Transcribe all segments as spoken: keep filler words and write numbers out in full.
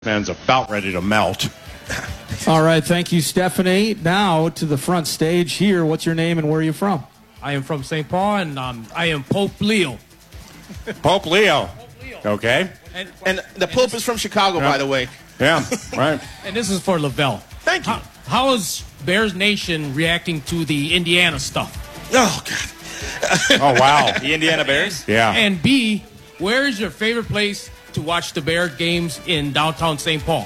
Fans about ready to melt. All right, thank you, Stephanie. Now to the front stage here. What's your name and where are you from? I am from Saint Paul, and um, I am Pope Leo. Pope Leo. Pope Leo. Okay. And, and the Pope and is from Chicago, yeah. by the way. Yeah, right. And this is for Lavelle. Thank you. How, how is Bears Nation reacting to the Indiana stuff? Oh, God. Oh, wow. The Indiana Bears? Yeah. And B, where is your favorite place to watch the Bears games in downtown Saint Paul?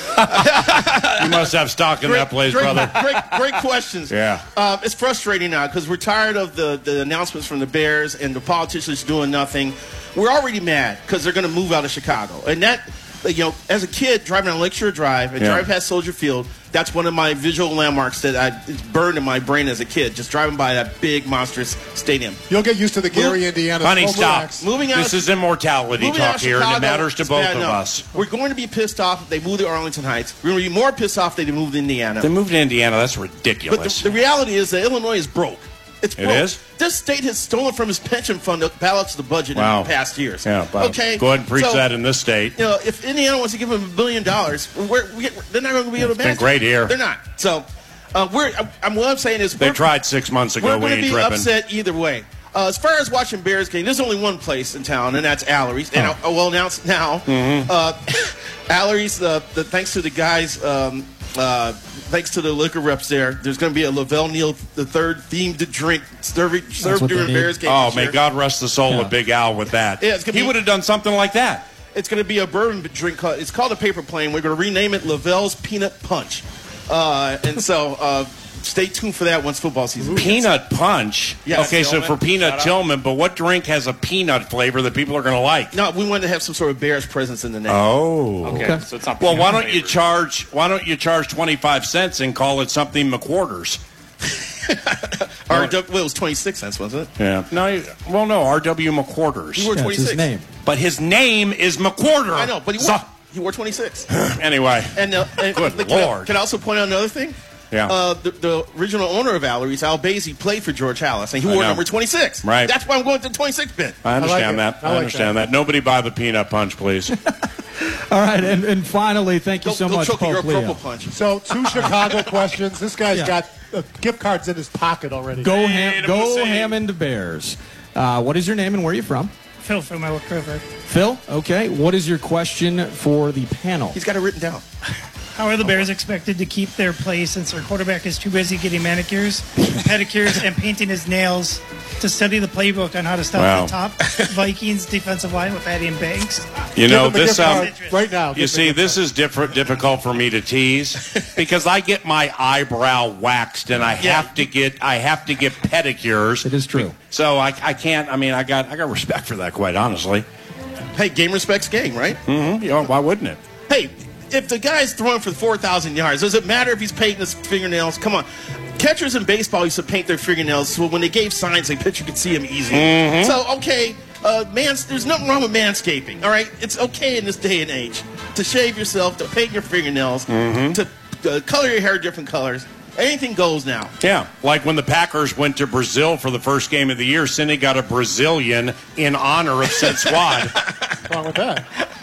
You must have stock in great, that place, great, brother. Great, great questions. Yeah. Um, it's frustrating now because we're tired of the, the announcements from the Bears and the politicians doing nothing. We're already mad because they're going to move out of Chicago. And that, you know, as a kid driving on Lakeshore Drive and yeah. driving past Soldier Field, that's one of my visual landmarks that I it's burned in my brain as a kid, just driving by that big, monstrous stadium. You'll get used to the Gary, Move, Indiana. Honey, stop. Moving out this of, is immortality talk here, Chicago, and it matters to both bad, of no. us. We're going to be pissed off if they move to Arlington Heights. We're going to be more pissed off if they move to Indiana. They moved to Indiana. That's ridiculous. But the, the reality is that Illinois is broke. It's broke. It is? This state has stolen from his pension fund to balance the budget wow. in the past years. Yeah, but okay. Go ahead and preach so, that in this state. You know, if Indiana wants to give them a billion dollars, we're, we, they're not going to be able to match. It's been great here. They're not. So, uh, we're. I'm, what I'm saying is they tried six months ago. We're going to we be tripping. upset either way. Uh, as far as watching Bears game, there's only one place in town, and that's Allery's. And oh. I, I will announce now, mm-hmm. uh, Allery's. Uh, the, thanks to the guys. Um, Uh, thanks to the liquor reps there, there's going to be a Lavelle Neal the third themed drink served, served during Bears game. Oh, may God rest the soul yeah. of Big Al with that. Yeah, it's gonna he be, would have done something like that. It's going to be a bourbon drink. Called, it's called a Paper Plane. We're going to rename it Lavelle's Peanut Punch. Uh, and so uh, stay tuned for that once football season begins. Peanut Punch? Yes, okay, Tillman. so for Peanut Tillman, but what drink has a peanut flavor that people are going to like? No, we wanted to have some sort of Bears presence in the name. Oh. Okay, okay. So it's not well, why don't you charge why don't you charge twenty-five cents and call it something McQuarters? R W, well, it was twenty-six cents, wasn't it? Yeah. No, well, no, R W McQuarters. He wore yeah, twenty-six. His name. But his name is McQuarter. I know, but he wore, so, he wore twenty-six. Anyway. And, uh, and good can Lord. I, can I also point out another thing? Yeah. Uh, the, the original owner of Allery's, Al Basie, played for George Halas, and he wore number twenty-six. Right. That's why I'm going to the twenty-six bit. I understand I like that. I, I like understand that. that. Nobody buy the peanut punch, please. All right, and, and finally, thank you go, so go much, Pope Leo. Purple Punch. So, two Chicago questions. This guy's yeah. got uh, gift cards in his pocket already. Go, ham, go Hammond Bears. Uh, what is your name and where are you from? Phil from Elk River. Phil, okay. What is your question for the panel? He's got it written down. How are the Bears expected to keep their place since their quarterback is too busy getting manicures, pedicures, and painting his nails to study the playbook on how to stop wow. the top Vikings defensive line with Addy and Banks? You know, this um, right now. You see, this is different, difficult for me to tease because I get my eyebrow waxed and I yeah. have to get I have to get pedicures. It is true. So I, I can't. I mean, I got I got respect for that, quite honestly. Hey, game respects game, right? Mm-hmm. You know, why wouldn't it? Hey, if the guy's throwing for four thousand yards, does it matter if he's painting his fingernails? Come on. Catchers in baseball used to paint their fingernails so when they gave signs, the pitcher could see them easily. Mm-hmm. So, okay, uh, mans- there's nothing wrong with manscaping, all right? It's okay in this day and age to shave yourself, to paint your fingernails, mm-hmm. to uh, color your hair different colors. Anything goes now. Yeah, like when the Packers went to Brazil for the first game of the year, Cindy got a Brazilian in honor of said squad. What's wrong with that?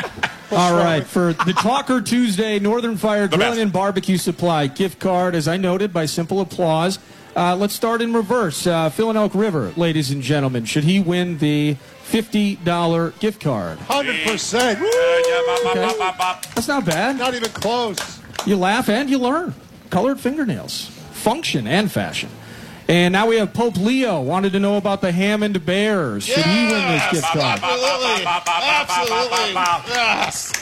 All right, for the Talker Tuesday, Northern Fire The Grilling best. and Barbecue Supply gift card, as I noted, by simple applause. Uh, let's start in reverse. Uh, Phil and Elk River, ladies and gentlemen, should he win the fifty dollar gift card? one hundred percent. Okay. That's not bad. Not even close. You laugh and you learn. Colored fingernails, function and fashion. And now we have Pope Leo wanted to know about the Hammond Bears. Should he win this gift card? Absolutely. Absolutely. Yes.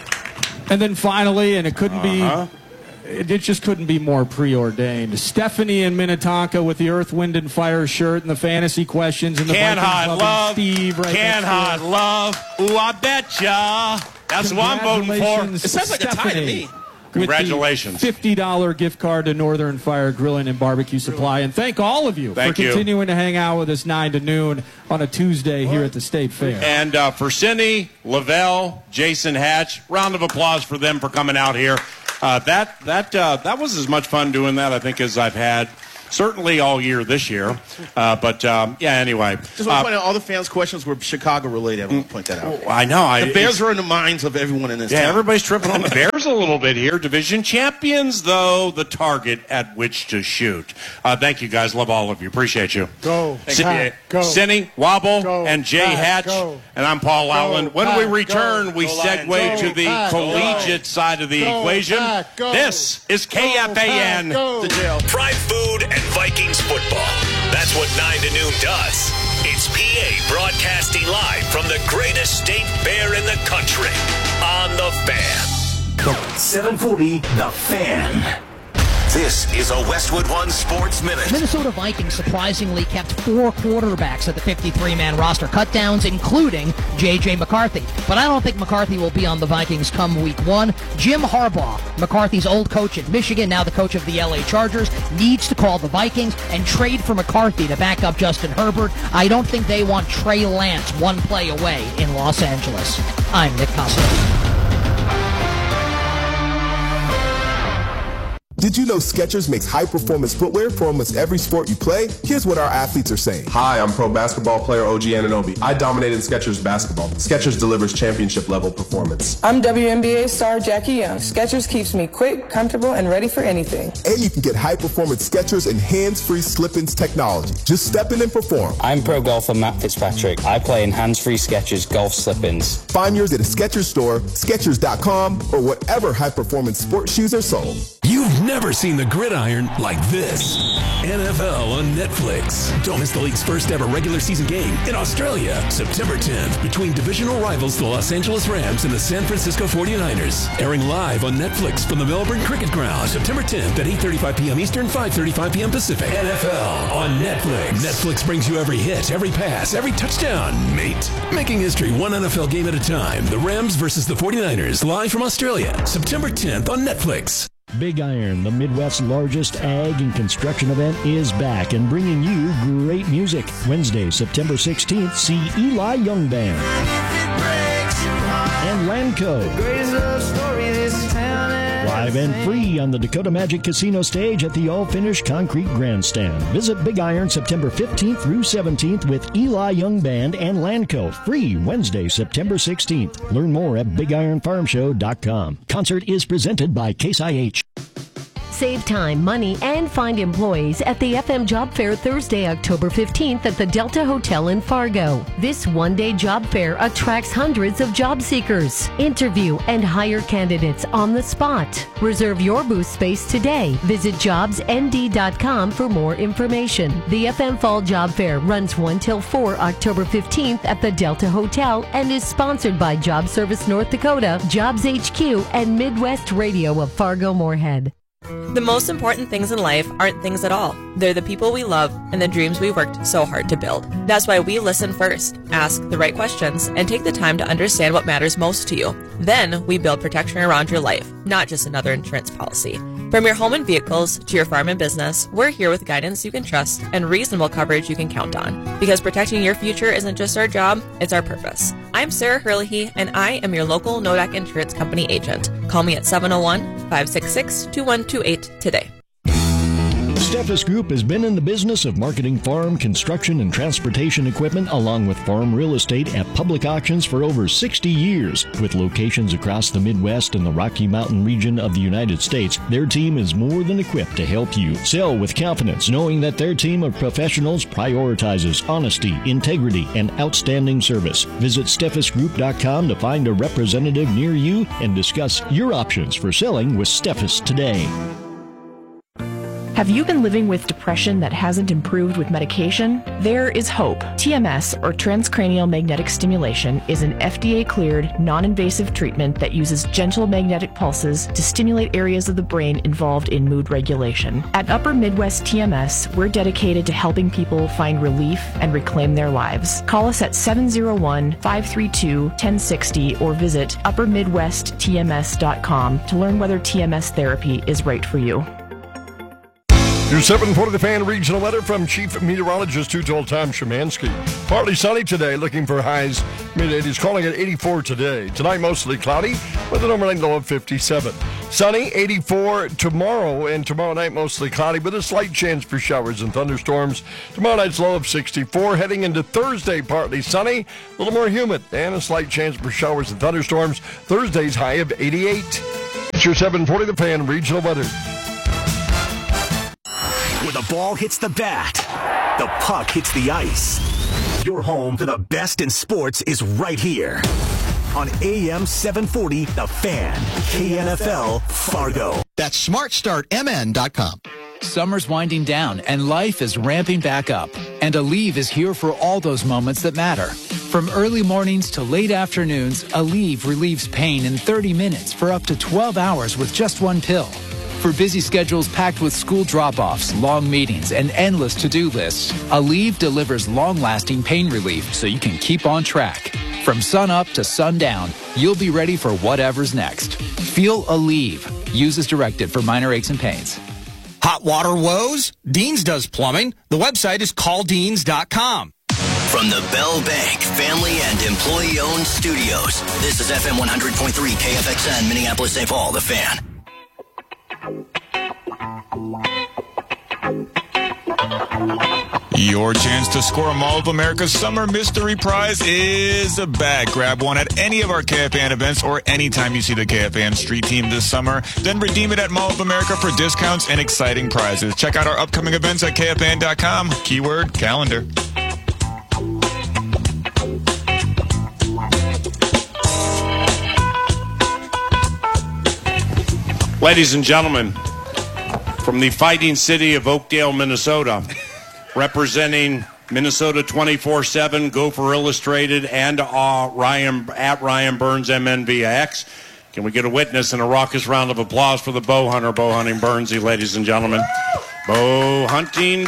And then finally, and it couldn't uh-huh. be, it, it just couldn't be more preordained. Stephanie in Minnetonka with the Earth, Wind, and Fire shirt and the fantasy questions and the Can Vikings hot loving love. Steve right Can next hot door. love. Ooh, I betcha. That's what I'm voting for. Congratulations, It sounds like a tie to Stephanie, me. with the Congratulations. fifty dollar gift card to Northern Fire Grilling and Barbecue Supply. And thank all of you Thank for you. continuing to hang out with us nine to noon on a Tuesday here at the State Fair. And uh, for Cindy, Lavelle, Jason Hatch, round of applause for them for coming out here. Uh, that that uh, that was as much fun doing that, I think, as I've had certainly all year this year. Uh, but, um, yeah, anyway. Just want to uh, point out, all the fans' questions were Chicago-related. I want to point that out. I know. I, The Bears are in the minds of everyone in this Yeah, town. everybody's tripping on the Bears a little bit here. Division champions, though, the target at which to shoot. Uh, thank you, guys. Love all of you. Appreciate you. Go. C- Pack, go. Cindy, Wobble, Go. and Jay Pack, Hatch. go. And I'm Paul Go. Allen. When Pack, we return, go. we Go segue Lions. to Go. the Pack, collegiate go. side of the Go. equation. Pack, go. This is K F A N. Go. The jail. Pride food and Vikings football. That's what nine to noon does. It's P A broadcasting live from the greatest state fair in the country on The Fan. seven forty, The Fan. This is a Westwood One Sports Minute. Minnesota Vikings surprisingly kept four quarterbacks at the fifty-three man roster cutdowns, including J J. McCarthy. But I don't think McCarthy will be on the Vikings come week one. Jim Harbaugh, McCarthy's old coach at Michigan, now the coach of the L A Chargers, needs to call the Vikings and trade for McCarthy to back up Justin Herbert. I don't think they want Trey Lance one play away in Los Angeles. I'm Nick Costello. Did you know Skechers makes high-performance footwear for almost every sport you play? Here's what our athletes are saying. Hi, I'm pro basketball player O G Anunoby. I dominated Skechers basketball. Skechers delivers championship-level performance. I'm W N B A star Jackie Young. Skechers keeps me quick, comfortable, and ready for anything. And you can get high-performance Skechers and hands-free slip-ins technology. Just step in and perform. I'm pro golfer Matt Fitzpatrick. I play in hands-free Skechers golf slip-ins. Find yours at a Skechers store, Skechers dot com, or whatever high-performance sports shoes are sold. You've never seen the gridiron like this. N F L on Netflix. Don't miss the league's first ever regular season game in Australia, September tenth, between divisional rivals the Los Angeles Rams and the San Francisco forty-niners. Airing live on Netflix from the Melbourne Cricket Ground, September tenth at eight thirty-five p.m. Eastern, five thirty-five p.m. Pacific. N F L on Netflix. Netflix brings you every hit, every pass, every touchdown, mate. Making history one N F L game at a time. The Rams versus the forty-niners, live from Australia, September tenth on Netflix. Big Iron, the Midwest's largest ag and construction event, is back and bringing you great music. Wednesday, September sixteenth, see Eli Young Band and Lanco. Live and free on the Dakota Magic Casino stage at the all-finished concrete grandstand. Visit Big Iron September fifteenth through seventeenth with Eli Young Band and Lanco. Free Wednesday, September sixteenth. Learn more at big iron farm show dot com. Concert is presented by Case I H. Save time, money, and find employees at the F M Job Fair Thursday, October fifteenth at the Delta Hotel in Fargo. This one-day job fair attracts hundreds of job seekers. Interview and hire candidates on the spot. Reserve your booth space today. Visit jobs n d dot com for more information. The F M Fall Job Fair runs one till four October fifteenth at the Delta Hotel and is sponsored by Job Service North Dakota, Jobs H Q, and Midwest Radio of Fargo-Moorhead. The most important things in life aren't things at all. They're the people we love and the dreams we worked so hard to build. That's why we listen first, ask the right questions, and take the time to understand what matters most to you. Then we build protection around your life, not just another insurance policy. From your home and vehicles to your farm and business, we're here with guidance you can trust and reasonable coverage you can count on. Because protecting your future isn't just our job, it's our purpose. I'm Sarah Hurley, and I am your local Nodak Insurance Company agent. Call me at seven oh one, five six six, two one two eight today. Steffes Group has been in the business of marketing farm, construction, and transportation equipment along with farm real estate at public auctions for over sixty years. With locations across the Midwest and the Rocky Mountain region of the United States, their team is more than equipped to help you sell with confidence, knowing that their team of professionals prioritizes honesty, integrity, and outstanding service. Visit steffes group dot com to find a representative near you and discuss your options for selling with Steffes today. Have you been living with depression that hasn't improved with medication? There is hope. T M S, or transcranial magnetic stimulation, is an F D A-cleared, non-invasive treatment that uses gentle magnetic pulses to stimulate areas of the brain involved in mood regulation. At Upper Midwest T M S, we're dedicated to helping people find relief and reclaim their lives. Call us at seven oh one, five three two, one oh six oh or visit upper midwest t m s dot com to learn whether T M S therapy is right for you. Your seven forty The Fan regional weather from Chief Meteorologist Two-Told Tom Szymanski. Partly sunny today, looking for highs mid-eighties, calling it eighty-four today. Tonight, mostly cloudy with an overnight low of fifty-seven. Sunny, eighty-four tomorrow, and tomorrow night mostly cloudy with a slight chance for showers and thunderstorms. Tomorrow night's low of sixty-four. Heading into Thursday, partly sunny, a little more humid, and a slight chance for showers and thunderstorms. Thursday's high of eighty-eight. It's your seven forty The Fan regional weather. Where the ball hits the bat, the puck hits the ice. Your home to the best in sports is right here. On A M seven forty, The Fan, K N F L, Fargo. That's smart start M N dot com. Summer's winding down and life is ramping back up. And Aleve is here for all those moments that matter. From early mornings to late afternoons, Aleve relieves pain in thirty minutes for up to twelve hours with just one pill. For busy schedules packed with school drop-offs, long meetings, and endless to-do lists, Aleve delivers long-lasting pain relief so you can keep on track. From sun up to sundown, you'll be ready for whatever's next. Feel Aleve. Use as directed for minor aches and pains. Hot water woes? Deans does plumbing. The website is call deans dot com. From the Bell Bank family and employee-owned studios, this is F M one hundred point three K F X N, Minneapolis-Saint Paul, The Fan. Your chance to score a Mall of America's Summer Mystery Prize is back. Grab one at any of our K F A N events or anytime you see the K F A N Street Team this summer. Then redeem it at Mall of America for discounts and exciting prizes. Check out our upcoming events at K F A N dot com. Keyword calendar. Ladies and gentlemen, from the fighting city of Oakdale, Minnesota, representing Minnesota twenty-four seven, Gopher Illustrated, and uh, Ryan at Ryan Burns M N V X. Can we get a witness and a raucous round of applause for the bow hunter, bow hunting Burnsy, ladies and gentlemen? Bow hunting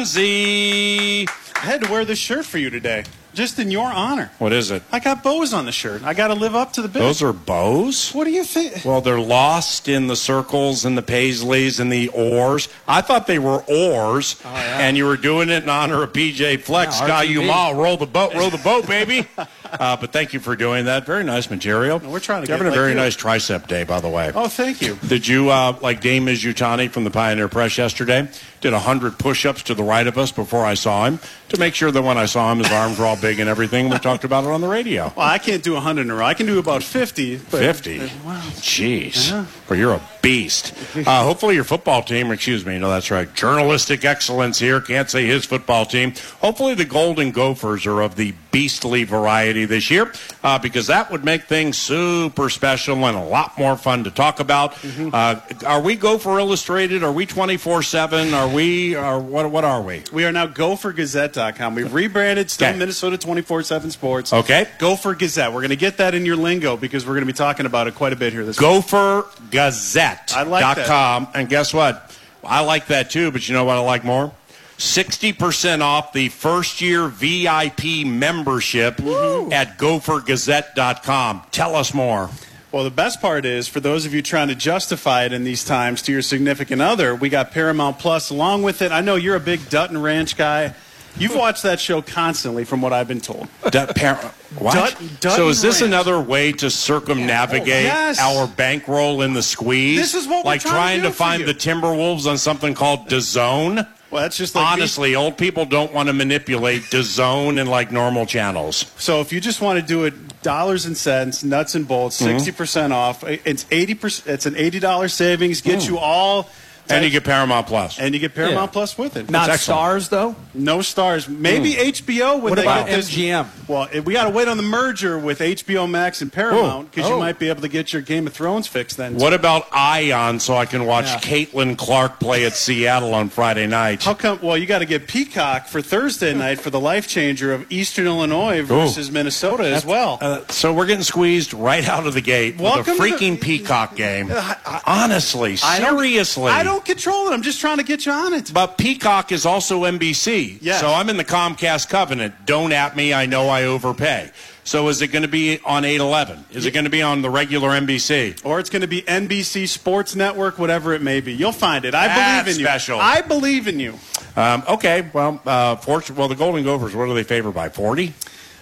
Burnsy. I had to wear this shirt for you today, just in your honor. What is it? I got bows on the shirt. I got to live up to the bit. Those are bows? What do you think? Well, they're lost in the circles and the paisleys and the oars. I thought they were oars, oh, yeah. And you were doing it in honor of P J Flex. Yeah, Scott Umal, roll the boat, roll the boat, baby. Uh, but thank you for doing that. Very nice material. No, we're trying to You're get having a like very you. nice tricep day, by the way. Oh, thank you. Did you, uh, like Dame Mizutani from the Pioneer Press yesterday, did one hundred push-ups to the right of us before I saw him to make sure that when I saw him, his arms were all big and everything. We talked about it on the radio. Well, I can't do one hundred in a row. I can do about fifty. But, fifty? Uh, wow. Jeez. Yeah. Well, you're a beast. Uh, hopefully your football team, excuse me, no, that's right, journalistic excellence here. Can't say his football team. Hopefully the Golden Gophers are of the beastly variety this year, uh, because that would make things super special and a lot more fun to talk about. Mm-hmm. Uh, are we Gopher Illustrated? Are we twenty-four seven? Are we, are, what, what are we? We are now Gopher Gazette dot com. We've rebranded, still okay. Minnesota twenty-four seven Sports. Okay. Gopher Gazette. We're going to get that in your lingo because we're going to be talking about it quite a bit here this Gopher Gazette I like dot com. that. And guess what? I like that too, but you know what I like more? sixty percent off the first year V I P membership Woo. At Gopher Gazette dot com. Tell us more. Well, the best part is, for those of you trying to justify it in these times to your significant other, we got Paramount Plus along with it. I know you're a big Dutton Ranch guy. You've watched that show constantly, from what I've been told. Dut, par- what? Dut, Dutton so is this Ranch. another way to circumnavigate yes. our bankroll in the squeeze? This is what we're like trying trying to, do to find for the Timberwolves on something called DAZN. Well, that's just like honestly, me. old people don't want to manipulate DAZN in like normal channels. So if you just want to do it dollars and cents, nuts and bolts, sixty percent mm-hmm. off, it's eighty percent. It's an eighty dollars savings. Gets mm. you all. And you get Paramount Plus. And you get Paramount yeah. Plus with it. Not stars, though? No stars. Maybe mm. H B O. When what they about get this, M G M? Well, we got to wait on the merger with H B O Max and Paramount because oh. you might be able to get your Game of Thrones fix then. What about Ion so I can watch yeah. Caitlin Clark play at Seattle on Friday night? How come? Well, you got to get Peacock for Thursday night for the life changer of Eastern Illinois versus Ooh. Minnesota That's, as well. Uh, so we're getting squeezed right out of the gate Welcome with a freaking the, Peacock game. Uh, Honestly, I seriously. I don't control it. I'm just trying to get you on it. But Peacock is also N B C. Yes. So I'm in the Comcast covenant. Don't at me. I know I overpay. So is it going to be on eight eleven? Is it going to be on the regular N B C? Or it's going to be N B C Sports Network, whatever it may be. You'll find it. I That's believe in special. you. I believe in you. Um, okay. Well, uh, fortunately, well, the Golden Gophers, what are they favored by? forty?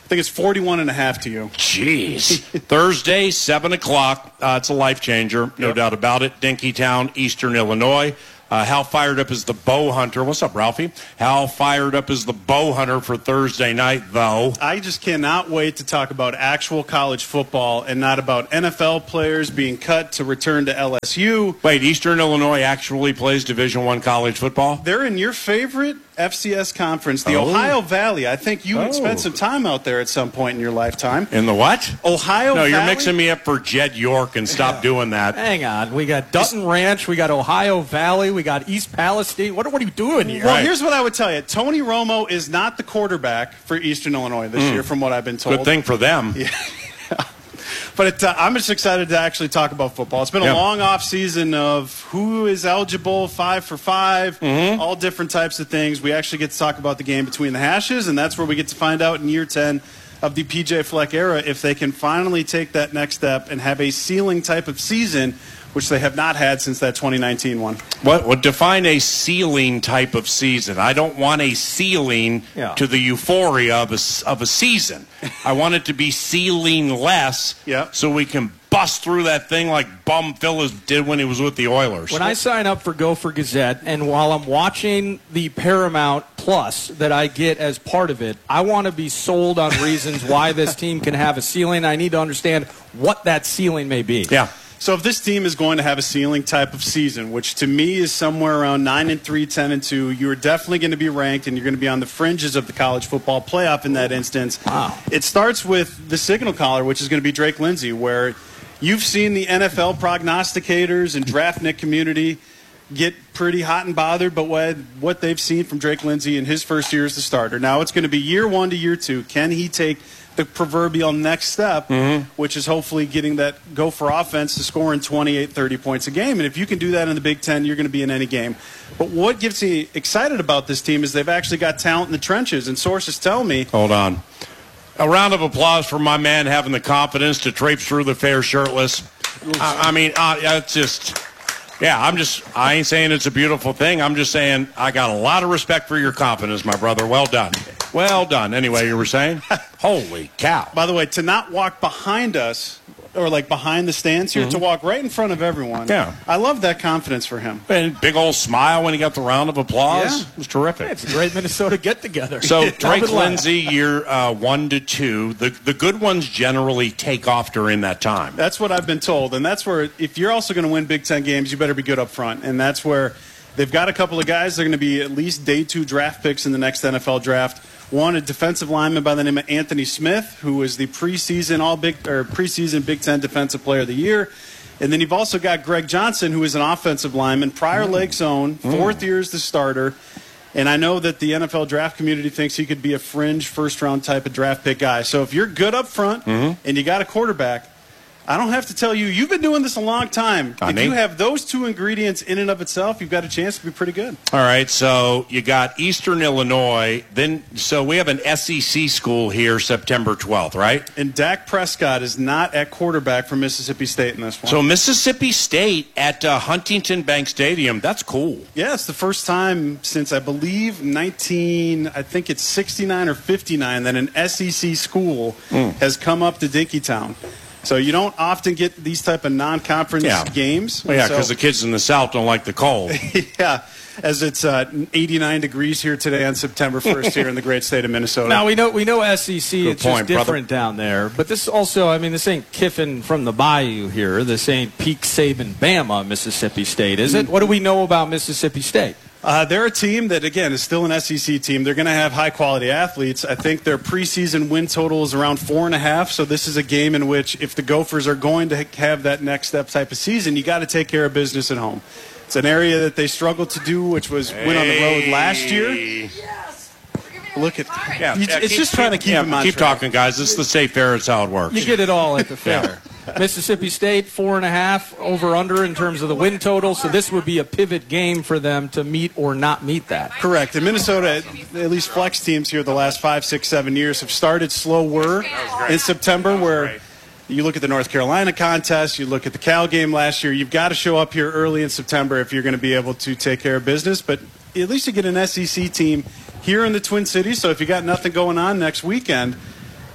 think it's forty-one and a half to you. Jeez. Thursday, seven o'clock. Uh, it's a life changer, no Yep. doubt about it. Dinkytown, Eastern Illinois. Uh, how fired up is the bow hunter? What's up, Ralphie? How fired up is the bow hunter for Thursday night, though? I just cannot wait to talk about actual college football and not about N F L players being cut to return to L S U. Wait, Eastern Illinois actually plays Division One college football? They're in your favorite F C S conference, the Oh. Ohio Valley. I think you Oh. would spend some time out there at some point in your lifetime. In the what? Ohio No, Valley? you're mixing me up for Jed York, and stop doing that. Hang on. We got Dutton Ranch. We got Ohio Valley. We got East Palestine. What, what are you doing here? Well, here's what I would tell you. Tony Romo is not the quarterback for Eastern Illinois this Mm. year, from what I've been told. Good thing for them. Yeah. But it, uh, I'm just excited to actually talk about football. It's been a Yeah. long off season of who is eligible, five for five, Mm-hmm. all different types of things. We actually get to talk about the game between the hashes, and that's where we get to find out in year ten of the P J Fleck era if they can finally take that next step and have a ceiling type of season, which they have not had since that twenty nineteen one. What would define a ceiling type of season? I don't want a ceiling Yeah. to the euphoria of a, s- of a season. I want it to be ceiling less so we can bust through that thing like Bum Phillips did when he was with the Oilers. When I sign up for Gopher Gazette, and while I'm watching the Paramount Plus that I get as part of it, I want to be sold on reasons why this team can have a ceiling. I need to understand what that ceiling may be. Yeah. So if this team is going to have a ceiling type of season, which to me is somewhere around nine and three, ten and two, you're definitely going to be ranked, and you're going to be on the fringes of the college football playoff in that instance. Wow. It starts with the signal caller, which is going to be Drake Lindsay, where you've seen the N F L prognosticators and draftnik community get pretty hot and bothered but what, what they've seen from Drake Lindsay in his first year as the starter. Now it's going to be year one to year two. Can he take the proverbial next step, Mm-hmm. which is hopefully getting that go for offense to scoring twenty-eight, thirty points a game? And if you can do that in the Big Ten, you're going to be in any game. But what gets me excited about this team is they've actually got talent in the trenches, and sources tell me. Hold on. A round of applause for my man having the confidence to traipse through the fair shirtless. I, I mean, uh, it's just, yeah, I'm just, I ain't saying it's a beautiful thing. I'm just saying I got a lot of respect for your confidence, my brother. Well done. Well done. Anyway, you were saying? Holy cow. By the way, to not walk behind us, or like behind the stands here, Mhm. to walk right in front of everyone. Yeah. I love that confidence for him. And big old smile when he got the round of applause. Yeah. It was terrific. It's a great Minnesota get-together. So Drake David Ladd. Lindsay, year uh, one to two, the the good ones generally take off during that time. That's what I've been told, and that's where if you're also going to win Big Ten games, you better be good up front, and that's where they've got a couple of guys. They're going to be at least day two draft picks in the next N F L draft. One, a defensive lineman by the name of Anthony Smith, who was the preseason All Big or preseason Big Ten Defensive Player of the Year. And then you've also got Greg Johnson, who is an offensive lineman, prior Mm. Lake Zone, fourth year as the starter. And I know that the N F L draft community thinks he could be a fringe first-round type of draft pick guy. So if you're good up front Mm-hmm. and you got a quarterback, I don't have to tell you, you've been doing this a long time. I if mean- you have those two ingredients in and of itself, you've got a chance to be pretty good. All right, so you got Eastern Illinois. Then, so we have an S E C school here September twelfth, right? And Dak Prescott is not at quarterback for Mississippi State in this one. So Mississippi State at uh, Huntington Bank Stadium. That's cool. Yeah, it's the first time since I believe nineteen, I think it's sixty-nine or fifty-nine, that an S E C school Mm. has come up to Dinkytown. So you don't often get these type of non-conference Yeah. games. Well, yeah, So- because the kids in the South don't like the cold. yeah, as it's uh, eighty-nine degrees here today on September first here in the great state of Minnesota. Now we know we know S E C. Good It's point, just brother. different down there. But this also, I mean, this ain't Kiffin from the Bayou here. This ain't Peak Saban Bama, Mississippi State, is it? What do we know about Mississippi State? Uh, they're a team that, again, is still an S E C team. They're going to have high-quality athletes. I think their preseason win total is around four and a half. So this is a game in which, if the Gophers are going to have that next step type of season, you got to take care of business at home. It's an area that they struggled to do, which was win on the road last year. Look at Yeah, you- yeah, it's keep- just trying to keep yeah, them on Keep track. talking, guys. This is the state fair. It's how it works. You get it all at the fair. Mississippi State, four and a half over under in terms of the win total. So this would be a pivot game for them to meet or not meet that. Correct. In Minnesota, at least flex teams here the last five, six, seven years have started slower in September, where you look at the North Carolina contest, you look at the Cal game last year, you've got to show up here early in September if you're going to be able to take care of business. But at least you get an S E C team here in the Twin Cities, so if you got nothing going on next weekend,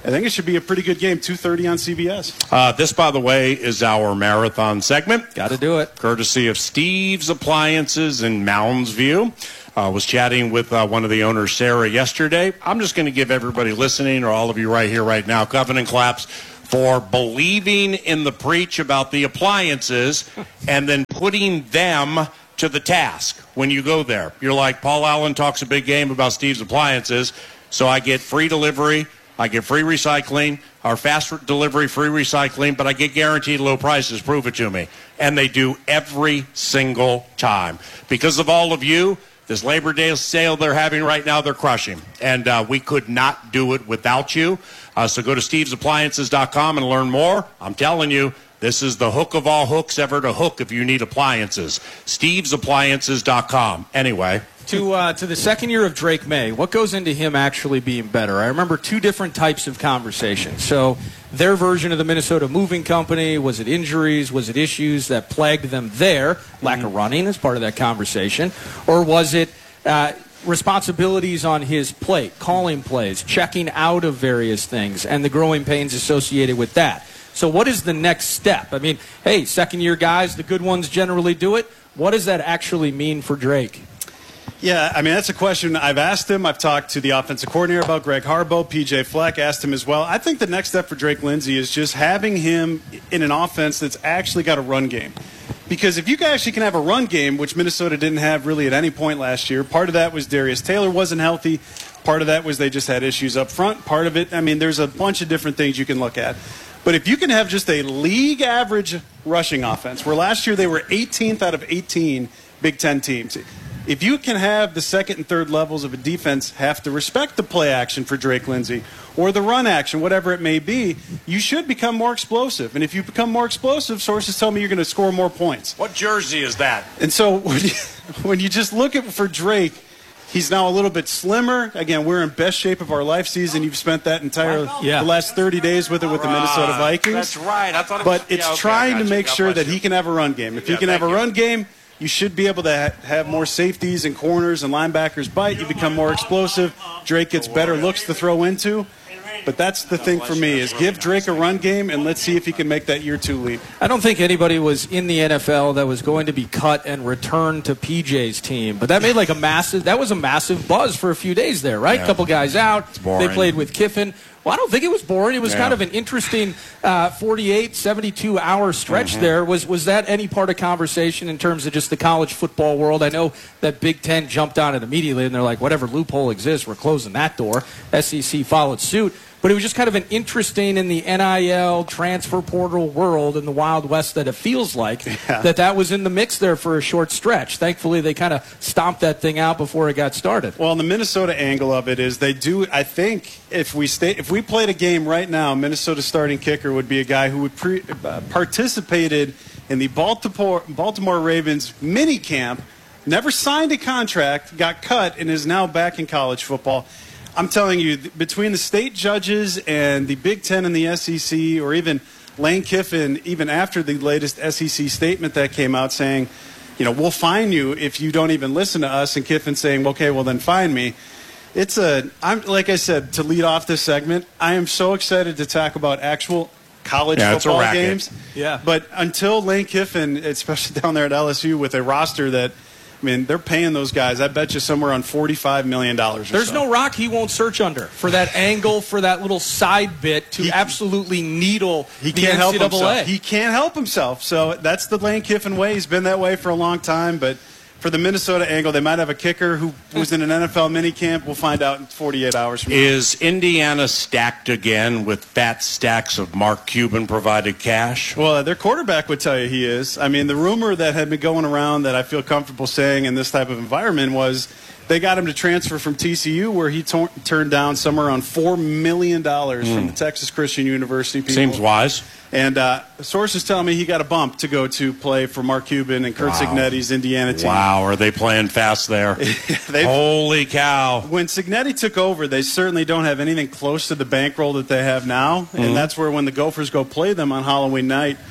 I think it should be a pretty good game, two thirty on C B S. Uh, this, by the way, is our marathon segment. Got to do it. Courtesy of Steve's Appliances in Mounds View. I uh, was chatting with uh, one of the owners, Sarah, yesterday. I'm just going to give everybody listening, or all of you right here, right now, covenant claps for believing in the preach about the appliances and then putting them to the task when you go there. You're like, Paul Allen talks a big game about Steve's Appliances, so I get free delivery, I get free recycling, or fast delivery, free recycling, but I get guaranteed low prices. Prove it to me. And they do every single time. Because of all of you, this Labor Day sale they're having right now, they're crushing. And uh, we could not do it without you. Uh, so go to steves appliances dot com and learn more. I'm telling you, this is the hook of all hooks ever to hook if you need appliances. steves appliances dot com. Anyway. To uh, to the second year of Drake May, what goes into him actually being better? I remember two different types of conversations. So their version of the Minnesota Moving Company, was it injuries, was it issues that plagued them there, lack of running as part of that conversation, or was it uh, responsibilities on his plate, calling plays, checking out of various things, and the growing pains associated with that? So what is the next step? I mean, hey, second-year guys, the good ones generally do it. What does that actually mean for Drake? Yeah, I mean, that's a question I've asked him. I've talked to the offensive coordinator about Greg Harbaugh, P J Fleck, asked him as well. I think the next step for Drake Lindsey is just having him in an offense that's actually got a run game. Because if you actually can have a run game, which Minnesota didn't have really at any point last year, part of that was Darius Taylor wasn't healthy. Part of that was they just had issues up front. Part of it, I mean, there's a bunch of different things you can look at. But if you can have just a league average rushing offense, where last year they were eighteenth out of eighteen Big Ten teams, if you can have the second and third levels of a defense have to respect the play action for Drake Lindsey or the run action, whatever it may be, you should become more explosive. And if you become more explosive, sources tell me you're going to score more points. What jersey is that? And so when you, when you just look at for Drake, he's now a little bit slimmer. Again, we're in best shape of our life season. You've spent that entire yeah. the last thirty days with it with the Minnesota Vikings. That's right. I thought it but was, it's yeah, okay, trying to you. make God sure bless that you. he can have a run game. If Yeah, you can have a thank you. run game, you should be able to ha- have more safeties and corners and linebackers bite. You become more explosive. Drake gets better looks to throw into. But that's the thing for me is give Drake a run game and let's see if he can make that year two leap. I don't think anybody was in the N F L that was going to be cut and returned to P J's team. But that made like a massive, that was a massive buzz for a few days there, right? A Yeah. couple guys out. boring. They played with Kiffin. Well, I don't think it was boring. It was Yeah. kind of an interesting uh, forty-eight, seventy-two hour stretch Mm-hmm. there. Was was that any part of conversation in terms of just the college football world? I know that Big Ten jumped on it immediately, and they're like, whatever loophole exists, we're closing that door. S E C followed suit. But it was just kind of an interesting in the N I L transfer portal world in the Wild West that it feels like Yeah. that that was in the mix there for a short stretch. Thankfully, they kind of stomped that thing out before it got started. Well, the Minnesota angle of it is they do. I think if we stay, if we played a game right now, Minnesota's starting kicker would be a guy who would pre, uh, participated in the Baltimore Baltimore Ravens mini camp, never signed a contract, got cut, and is now back in college football. I'm telling you, th- between the state judges and the Big Ten and the S E C, or even Lane Kiffin, even after the latest S E C statement that came out saying, you know, we'll fine you if you don't even listen to us, and Kiffin saying, okay, well then fine me. It's a, I'm like I said, to lead off this segment, I am so excited to talk about actual college Yeah, it's a football racket. games. Yeah. But until Lane Kiffin, especially down there at L S U with a roster that, I mean, they're paying those guys, I bet you, somewhere on forty-five million dollars or There's so. no rock he won't search under for that angle, for that little side bit to He- absolutely needle He the can't N help C double A. himself. He can't help himself. So that's the Lane Kiffin way. He's been that way for a long time. But for the Minnesota angle, they might have a kicker who was in an N F L minicamp. We'll find out in forty-eight hours from now. Is Indiana stacked again with fat stacks of Mark Cuban provided cash? Well, their quarterback would tell you he is. I mean, the rumor that had been going around that I feel comfortable saying in this type of environment was they got him to transfer from T C U, where he tor- turned down somewhere around four million dollars from the Texas Christian University people. Seems wise. And uh, sources tell me he got a bump to go to play for Mark Cuban and Kurt Wow. Signetti's Indiana team. Wow, are they playing fast there? They've- Holy cow. When Signetti took over, they certainly don't have anything close to the bankroll that they have now. Mhm. And that's where when the Gophers go play them on Halloween night,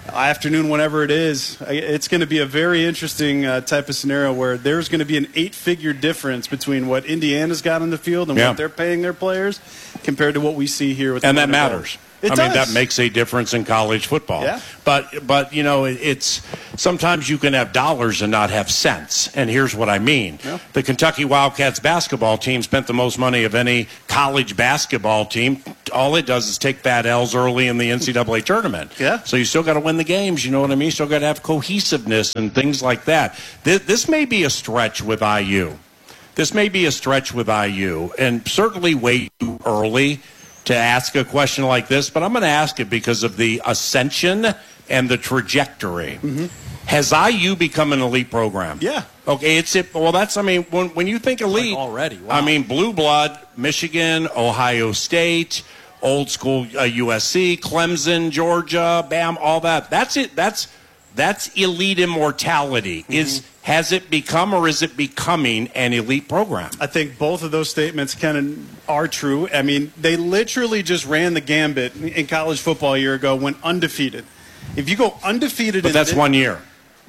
afternoon, whenever it is, it's going to be a very interesting uh, type of scenario where there's going to be an eight-figure difference between what Indiana's got on the field and yeah. what they're paying their players compared to what we see here with and the that matters. It I does. mean, that makes a difference in college football. Yeah. But, but you know, it, it's sometimes you can have dollars and not have cents. And here's what I mean. Yeah. The Kentucky Wildcats basketball team spent the most money of any college basketball team. All it does is take bad L's early in the N C double A tournament. Yeah. So you still got to win the games, you know what I mean? Still got to have cohesiveness and things like that. This, this may be a stretch with I U. This may be a stretch with I U, and certainly way too early to ask a question like this, but I'm going to ask it because of the ascension and the trajectory. Mm-hmm. Has I U become an elite program? Yeah. Okay, it's it. Well, that's, I mean, when, when you think elite, Like already, wow. I mean, blue blood, Michigan, Ohio State, old school uh, U S C, Clemson, Georgia, bam, all that. That's it. That's that's elite immortality. Mm-hmm. Is has it become or is it becoming an elite program? I think both of those statements kind of are true. I mean, they literally just ran the gambit in college football a year ago, went undefeated. If you go undefeated, But in that's thi- one year.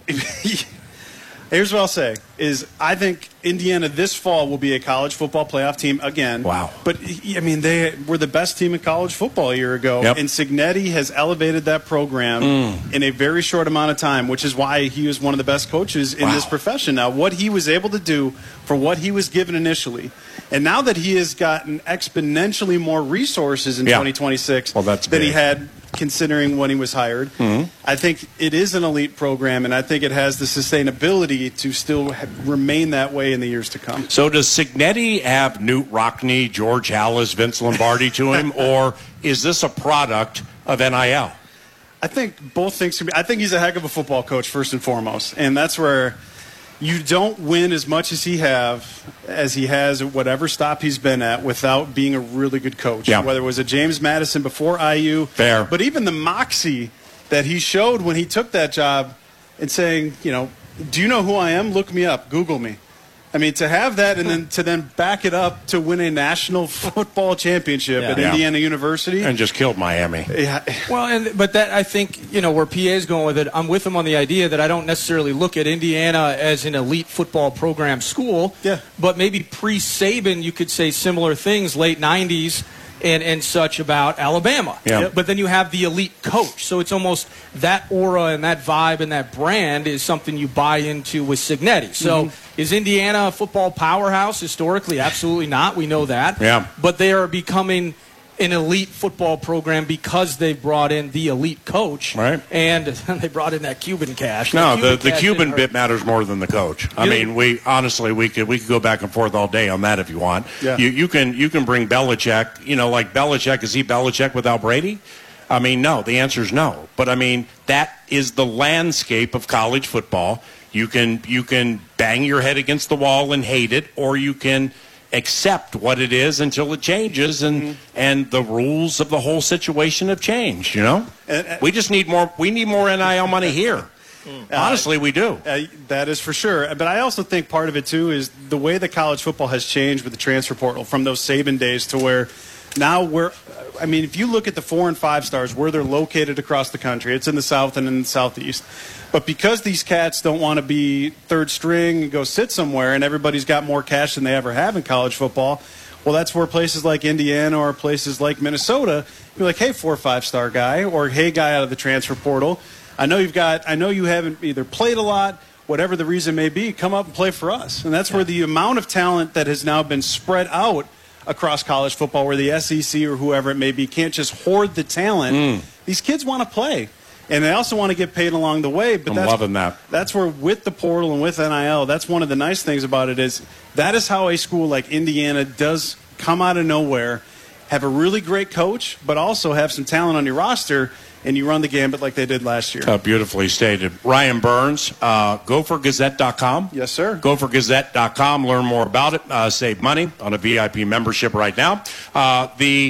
Here's what I'll say is I think Indiana this fall will be a college football playoff team again. Wow. But, I mean, they were the best team in college football a year ago. Yep. And Signetti has elevated that program Mm. in a very short amount of time, which is why he was one of the best coaches in Wow. this profession. Now, what he was able to do for what he was given initially, and now that he has gotten exponentially more resources in Yeah. twenty twenty-six Well, that's than he big. had considering when he was hired. Mhm. I think it is an elite program, and I think it has the sustainability to still ha- remain that way in the years to come. So does Signetti have Newt Rockne, George Hallis, Vince Lombardi to him, or is this a product of N I L? I think both things can be. I think he's a heck of a football coach first and foremost, and that's where you don't win as much as he have as he has at whatever stop he's been at without being a really good coach. Yeah. Whether it was a James Madison before I U, Fair. but even the moxie that he showed when he took that job and saying, you know, do you know who I am? Look me up. Google me. I mean, to have that and then to then back it up to win a national football championship Yeah. at Yeah. Indiana University. And just killed Miami. Yeah. Well, and but that I think you know where P A is going with it. I'm with him on the idea that I don't necessarily look at Indiana as an elite football program school. Yeah. But maybe pre-Saban, you could say similar things, late nineties and and such about Alabama. Yeah. Yep. But then you have the elite coach, so it's almost that aura and that vibe and that brand is something you buy into with Signetti. So Mm-hmm. is Indiana a football powerhouse historically? Absolutely not. We know that. Yeah. But they are becoming an elite football program because they brought in the elite coach, Right. And they brought in that Cuban cash. No, the, the cash Cuban didn't hurt. bit matters more than the coach. I You know- mean, we honestly we could we could go back and forth all day on that if you want. Yeah. You you can you can bring Belichick. You know, like Belichick, is he Belichick without Brady? I mean, no. The answer is no. But I mean, that is the landscape of college football. You can you can bang your head against the wall and hate it, or you can accept what it is until it changes, and Mm-hmm. and the rules of the whole situation have changed. You know, And- and- we just need more. We need more N I L money here. Honestly, we do. Uh, that is for sure. But I also think part of it, too, is the way that college football has changed with the transfer portal from those Saban days to where now we're, I mean, if you look at the four and five stars, where they're located across the country, it's in the South and in the Southeast. But because these cats don't want to be third string and go sit somewhere and everybody's got more cash than they ever have in college football, well, that's where places like Indiana or places like Minnesota, you're like, hey, four or five star guy, or hey, guy out of the transfer portal, I know you've got, I know you haven't either played a lot, whatever the reason may be, come up and play for us. And that's where the amount of talent that has now been spread out across college football, where the S E C or whoever it may be can't just hoard the talent. Mm. These kids want to play. And they also want to get paid along the way. But I'm that's, loving that. That's where, with the portal and with N I L, that's one of the nice things about it is that is how a school like Indiana does come out of nowhere, have a really great coach, but also have some talent on your roster, and you run the gambit like they did last year. Uh, beautifully stated. Ryan Burns, uh, gopher gazette dot com. Yes, sir. gopher gazette dot com. Learn more about it. Uh, save money on a V I P membership right now. Uh, the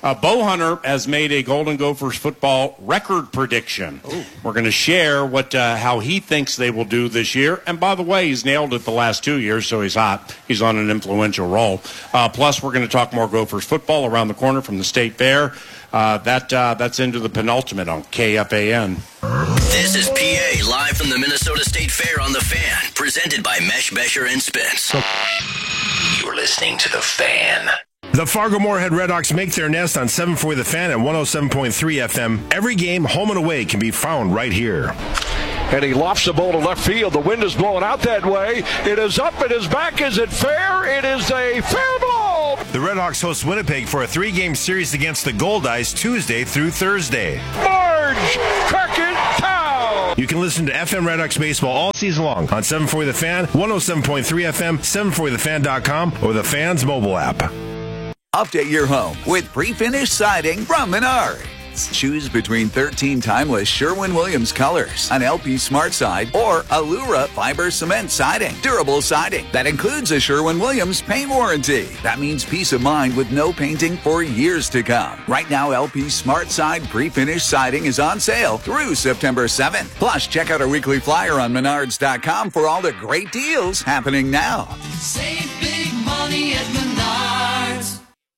Uh, Bo Hunter has made a Golden Gophers football record prediction. Ooh. We're going to share what uh, how he thinks they will do this year. And by the way, he's nailed it the last two years, so he's hot. He's on an influential role. Uh, plus, we're going to talk more Gophers football around the corner from the State Fair. Uh, that uh, that's into the penultimate on K F A N. This is P A live from the Minnesota State Fair on The Fan, presented by Mesh, Besher, and Spence. You're listening to The Fan. The Fargo-Moorhead Redhawks make their nest on seven forty The Fan at one oh seven point three F M. Every game, home and away, can be found right here. And he lofts the ball to left field. The wind is blowing out that way. It is up. It is back. Is it fair? It is a fair ball. The Redhawks host Winnipeg for a three-game series against the Goldeyes Tuesday through Thursday. Marge Cricket Town. You can listen to F M Redhawks baseball all season long on seven forty The Fan, one oh seven point three F M, seven forty the fan dot com, or the Fan's mobile app. Update your home with pre-finished siding from Menards. Choose between thirteen timeless Sherwin-Williams colors, an L P Smart Side, or Allura fiber cement siding. Durable siding that includes a Sherwin-Williams paint warranty. That means peace of mind with no painting for years to come. Right now, L P Smart Side pre-finished siding is on sale through September seventh. Plus, check out our weekly flyer on menards dot com for all the great deals happening now. Save big money at Menards.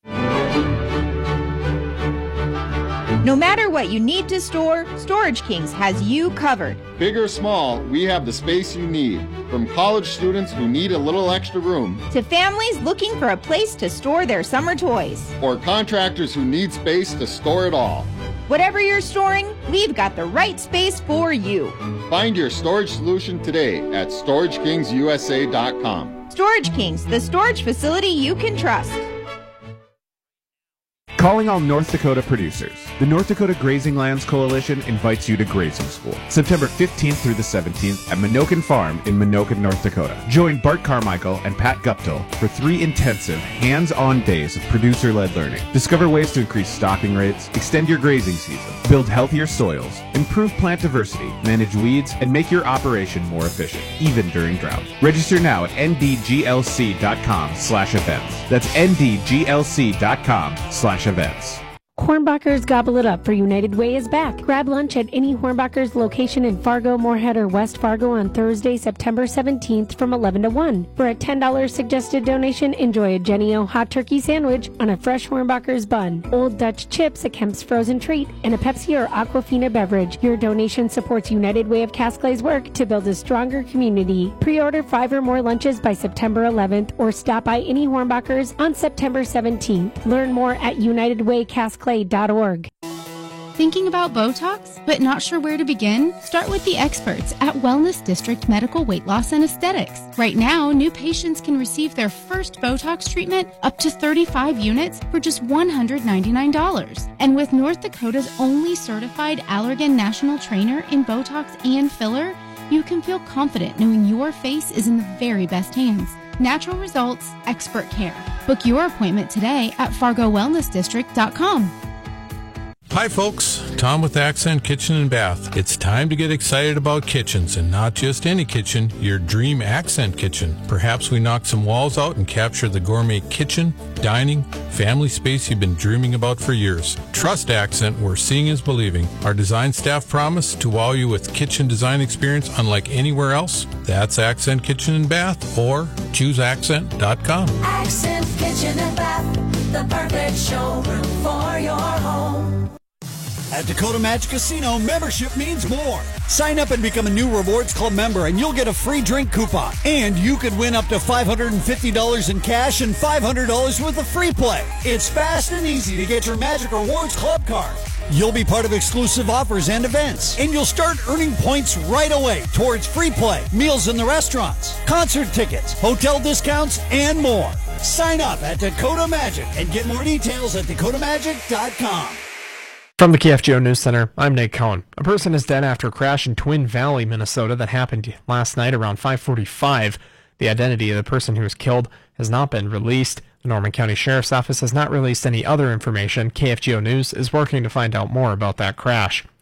No matter what you need to store, Storage Kings has you covered. Big or small, we have the space you need. From college students who need a little extra room, to families looking for a place to store their summer toys, or contractors who need space to store it all. Whatever you're storing, we've got the right space for you. Find your storage solution today at storage kings u s a dot com. Storage Kings, the storage facility you can trust. Calling all North Dakota producers. The North Dakota Grazing Lands Coalition invites you to grazing school, September fifteenth through the seventeenth at Minokan Farm in Minokan, North Dakota. Join Bart Carmichael and Pat Guptill for three intensive, hands-on days of producer-led learning. Discover ways to increase stocking rates, extend your grazing season, build healthier soils, improve plant diversity, manage weeds, and make your operation more efficient, even during drought. Register now at n d g l c dot com slash events. That's n d g l c dot com slash events. Hornbachers gobble it up, for United Way is back. Grab lunch at any Hornbachers location in Fargo, Moorhead, or West Fargo on Thursday, September seventeenth from eleven to one. For a ten dollars suggested donation, enjoy a Jenny O hot turkey sandwich on a fresh Hornbachers bun, Old Dutch chips, a Kemp's frozen treat, and a Pepsi or Aquafina beverage. Your donation supports United Way of Casclay's work to build a stronger community. Pre-order five or more lunches by September eleventh or stop by any Hornbachers on September seventeenth. Learn more at united way casclay dot org. Thinking about Botox, but not sure where to begin? Start with the experts at Wellness District Medical Weight Loss and Aesthetics. Right now, new patients can receive their first Botox treatment up to thirty-five units for just one hundred ninety-nine dollars. And with North Dakota's only certified Allergan national trainer in Botox and filler, you can feel confident knowing your face is in the very best hands. Natural results, expert care. Book your appointment today at fargo wellness district dot com. Hi folks, Tom with Accent Kitchen and Bath. It's time to get excited about kitchens, and not just any kitchen, your dream Accent kitchen. Perhaps we knock some walls out and capture the gourmet kitchen, dining, family space you've been dreaming about for years. Trust Accent, where seeing is believing. Our design staff promise to wow you with kitchen design experience unlike anywhere else. That's Accent Kitchen and Bath, or choose accent dot com. Accent Kitchen and Bath, the perfect showroom for your home. At Dakota Magic Casino, membership means more. Sign up and become a new Rewards Club member, and you'll get a free drink coupon. And you could win up to five hundred fifty dollars in cash and five hundred dollars worth of free play. It's fast and easy to get your Magic Rewards Club card. You'll be part of exclusive offers and events, and you'll start earning points right away towards free play, meals in the restaurants, concert tickets, hotel discounts, and more. Sign up at Dakota Magic and get more details at dakota magic dot com. From the K F G O News Center, I'm Nate Cohen. A person is dead after a crash in Twin Valley, Minnesota that happened last night around five forty-five. The identity of the person who was killed has not been released. The Norman County Sheriff's Office has not released any other information. K F G O News is working to find out more about that crash.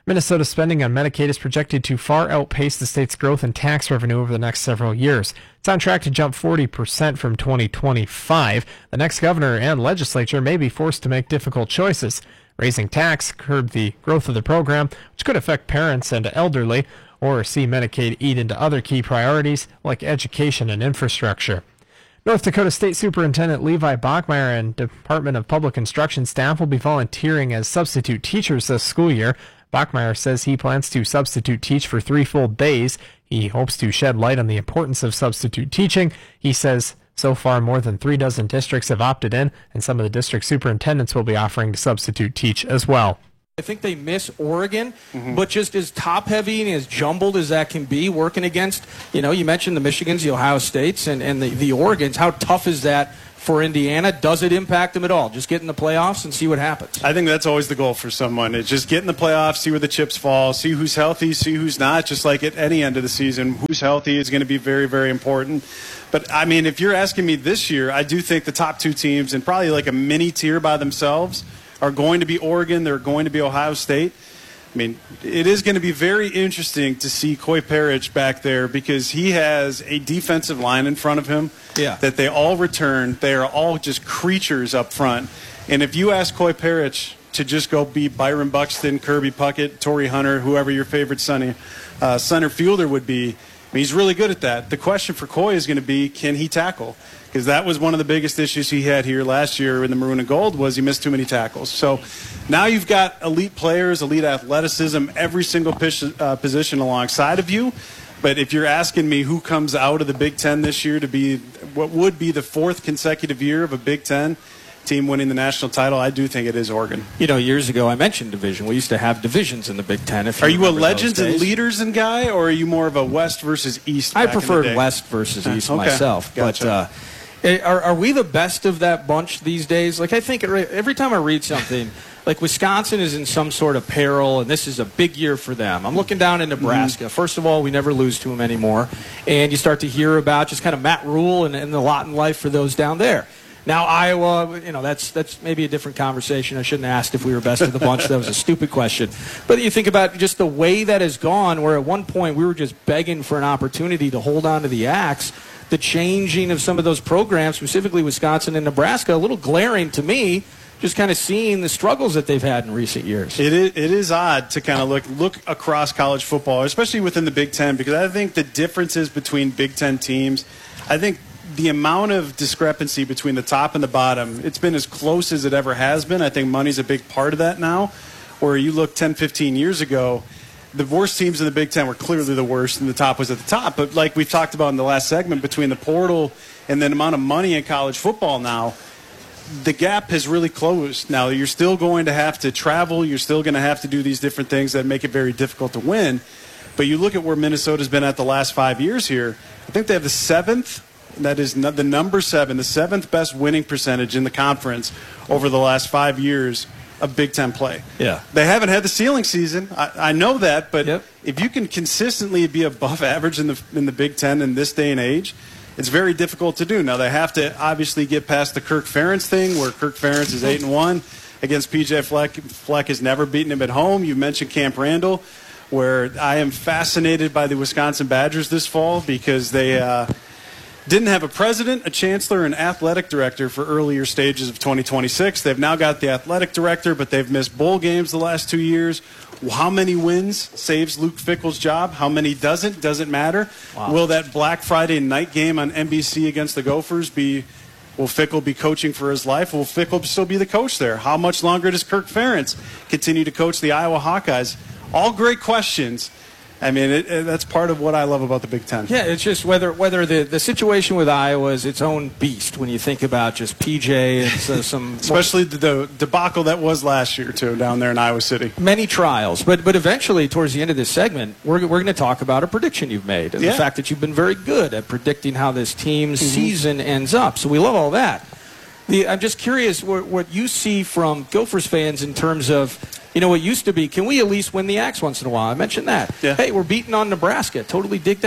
Minnesota's spending on Medicaid is projected to far outpace the state's growth in tax revenue over the next several years. It's on track to jump forty percent from twenty twenty-five. The next governor and legislature may be forced to make difficult choices. Raising tax curb the growth of the program, which could affect parents and elderly, or see Medicaid eat into other key priorities like education and infrastructure. North Dakota State Superintendent Levi Bachmeyer and Department of Public Instruction staff will be volunteering as substitute teachers this school year. Bachmeyer says he plans to substitute teach for three full days. He hopes to shed light on the importance of substitute teaching. He says so far more than three dozen districts have opted in, and some of the district superintendents will be offering to substitute teach as well. I think they miss Oregon, mm-hmm. but just as top-heavy and as jumbled as that can be, working against, you know, you mentioned the Michigans, the Ohio States, and, and the, the Oregons. How tough is that for Indiana? Does it impact them at all? Just get in the playoffs and see what happens. I think that's always the goal for someone. It's just get in the playoffs, see where the chips fall, see who's healthy, see who's not. Just like at any end of the season, who's healthy is going to be very, very important. But, I mean, if you're asking me this year, I do think the top two teams, and probably like a mini tier by themselves, are going to be Oregon. They're going to be Ohio State. I mean, it is going to be very interesting to see Coy Parrish back there because he has a defensive line in front of him yeah. that they all return. They are all just creatures up front. And if you ask Coy Parrish to just go beat Byron Buxton, Kirby Puckett, Torrey Hunter, whoever your favorite center, uh, center fielder would be, I mean, he's really good at that. The question for Coy is going to be, can he tackle? Because that was one of the biggest issues he had here last year in the Maroon and Gold was he missed too many tackles. So now you've got elite players, elite athleticism, every single uh, position alongside of you. But if you're asking me who comes out of the Big Ten this year to be what would be the fourth consecutive year of a Big Ten team winning the national title, I do think it is Oregon. You know, years ago I mentioned division. We used to have divisions in the Big Ten. If you are you a legends and leaders and guy, or are you more of a West versus East? I preferred West versus East okay. myself. Gotcha. But uh, are, are we the best of that bunch these days? Like, I think every time I read something, like Wisconsin is in some sort of peril, and this is a big year for them. I'm looking down in Nebraska. Mm-hmm. First of all, we never lose to them anymore. And you start to hear about just kind of Matt Rule and, and the lot in life for those down there. Now, Iowa, you know, that's that's maybe a different conversation. I shouldn't have asked if we were best of the bunch. That was a stupid question. But you think about just the way that has gone, where at one point we were just begging for an opportunity to hold on to the axe. The changing of some of those programs, specifically Wisconsin and Nebraska, a little glaring to me, just kind of seeing the struggles that they've had in recent years. It is, it is odd to kind of look look across college football, especially within the Big Ten, because I think the differences between Big Ten teams, I think the amount of discrepancy between the top and the bottom, it's been as close as it ever has been. I think money's a big part of that now. Where you look ten, fifteen years ago, the worst teams in the Big Ten were clearly the worst, and the top was at the top. But like we've talked about in the last segment, between the portal and the amount of money in college football now, the gap has really closed. Now, you're still going to have to travel. You're still going to have to do these different things that make it very difficult to win. But you look at where Minnesota's been at the last five years here. I think they have the seventh. That is the number seven, the seventh best winning percentage in the conference over the last five years of Big Ten play. Yeah. They haven't had the ceiling season. I, I know that, but yep. if you can consistently be above average in the in the Big Ten in this day and age, it's very difficult to do. Now, they have to obviously get past the Kirk Ferentz thing, where Kirk Ferentz is eight and one against P J Fleck. Fleck has never beaten him at home. You mentioned Camp Randall, where I am fascinated by the Wisconsin Badgers this fall because they uh, didn't have a president, a chancellor, and athletic director for earlier stages of twenty twenty-six. They've now got the athletic director, but they've missed bowl games the last two years. How many wins saves Luke Fickell's job? How many doesn't? Doesn't matter. Wow. Will that Black Friday night game on N B C against the Gophers be, will Fickell be coaching for his life? Will Fickell still be the coach there? How much longer does Kirk Ferentz continue to coach the Iowa Hawkeyes? All great questions. I mean, it, it, that's part of what I love about the Big Ten. Yeah, it's just whether whether the, the situation with Iowa is its own beast when you think about just P J and so, some... Especially the, the debacle that was last year, too, down there in Iowa City. Many trials. But but eventually, towards the end of this segment, we're, we're going to talk about a prediction you've made and yeah. the fact that you've been very good at predicting how this team's mm-hmm. season ends up. So we love all that. The, I'm just curious what, what you see from Gophers fans in terms of... You know, it used to be, can we at least win the Axe once in a while? I mentioned that. Yeah. Hey, we're beating on Nebraska. Totally dig that.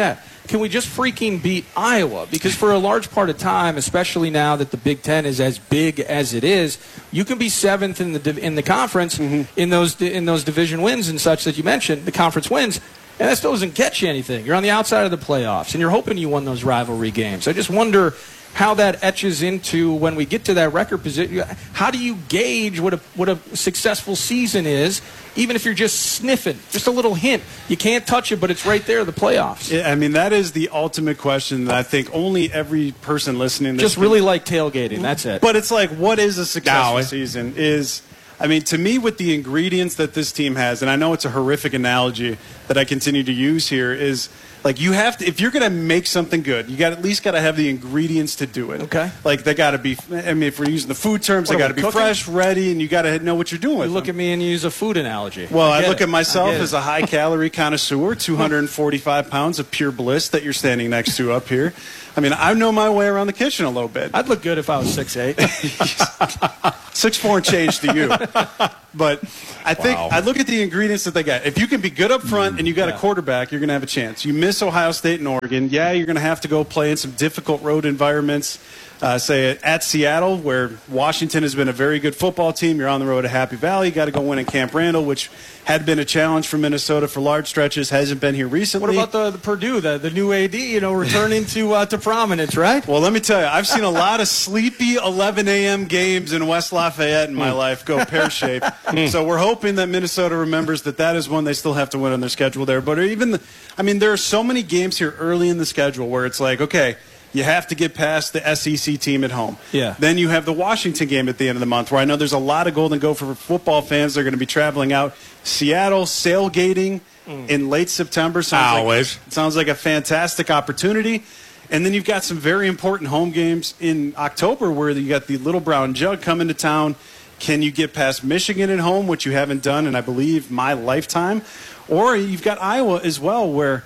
can we just freaking beat Iowa? Because for a large part of time, especially now that the Big Ten is as big as it is, you can be seventh in the div- in the conference Mm-hmm. in those in those division wins and such that you mentioned, the conference wins. And that still doesn't get you anything. You're on the outside of the playoffs, and you're hoping you won those rivalry games. I just wonder how that etches into when we get to that record position. How do you gauge what a what a successful season is, even if you're just sniffing, just a little hint? You can't touch it, but it's right there, the playoffs. Yeah, I mean, that is the ultimate question that I think only every person listening to Just this really like tailgating, that's it. But it's like, what is a successful Now, season? Is I mean, to me, with the ingredients that this team has, and I know it's a horrific analogy that I continue to use here, is like you have to, if you're going to make something good, you got at least got to have the ingredients to do it. Okay. Like they got to be. I mean, if we're using the food terms, What they are got to we be cooking? fresh, ready, and you got to know what you're doing with You look them. at me and you use a food analogy. Well, I, get look it. at myself I get as it. a high-calorie connoisseur, two hundred forty-five pounds of pure bliss that you're standing next to up here. I mean, I know my way around the kitchen a little bit. I'd look good if I was six eight. Six four and change to you. But I think Wow. I look at the ingredients that they got. If you can be good up front and you got Yeah. a quarterback, you're going to have a chance. You miss Ohio State and Oregon. Yeah, you're going to have to go play in some difficult road environments. Uh, say at Seattle, where Washington has been a very good football team. You're on the road to Happy Valley. You got to go win at Camp Randall, which had been a challenge for Minnesota for large stretches. Hasn't been here recently. What about the, the Purdue, the, the new A D, you know, returning to uh, to prominence, right? Well, let me tell you, I've seen a lot of sleepy eleven a.m. games in West Lafayette in my life go pear-shaped. So we're hoping that Minnesota remembers that that is one they still have to win on their schedule there. But even, the, I mean, there are so many games here early in the schedule where it's like, okay, you have to get past the S E C team at home. Yeah. Then you have the Washington game at the end of the month, where I know there's a lot of Golden Gopher football fans that are going to be traveling out. Seattle, sailgating in late September. Sounds Always. Like, sounds like a fantastic opportunity. And then you've got some very important home games in October where you got the Little Brown Jug coming to town. Can you get past Michigan at home, which you haven't done in, I believe, my lifetime? Or you've got Iowa as well, where